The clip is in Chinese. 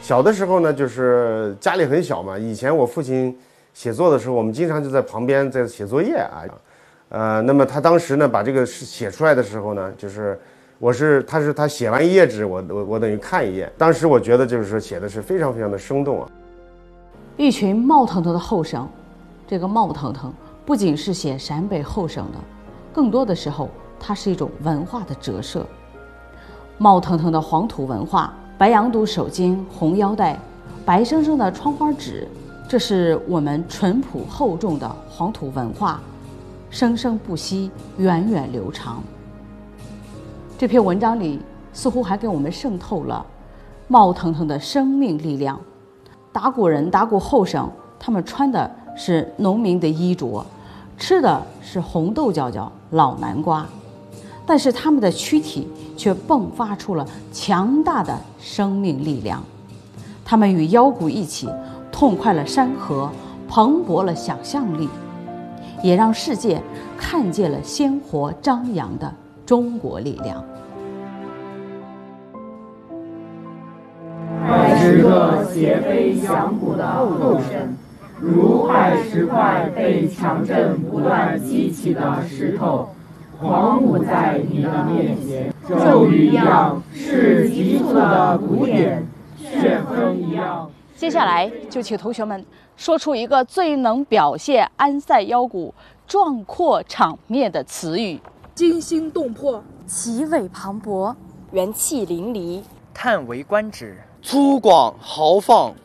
小的时候呢，就是家里很小嘛，以前我父亲写作的时候，我们经常就在旁边在写作业啊。那么他当时呢把这个写出来的时候呢，就是他写完一页纸，我等于看一页，当时我觉得就是说写的是非常非常的生动啊。 一群冒腾腾的后生，这个冒腾腾不仅是写陕北后省的，更多的时候它是一种文化的折射。冒腾腾的黄土文化，白羊肚手巾、红腰带，白生生的窗花纸，这是我们淳朴厚重的黄土文化，生生不息，源远流长。这篇文章里似乎还给我们渗透了冒腾腾的生命力量。打鼓人、打鼓后生，他们穿的是农民的衣着，吃的是红豆角角、老南瓜，但是他们的躯体却迸发出了强大的生命力量。他们与腰鼓一起痛快了山河，蓬勃了想象力，也让世界看见了鲜活张扬的中国力量。 爱是个斜飞响鼓的后生，如爱石块被强震不断激起的石头，狂舞在你的面前。骤雨一样是急促的鼓点，旋风一样。 接下来就请同学们说出一个最能表现安塞腰鼓壮阔场面的词语： 惊心动魄， 奇伟磅礴，元气淋漓， 叹为观止， 粗犷豪放，